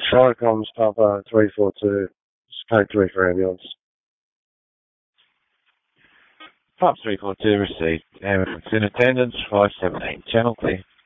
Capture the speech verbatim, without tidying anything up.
Tricoms Papa three four two, code three for ambulance. Pop three four two received. Ambulance in attendance, five seven eight, channel clear.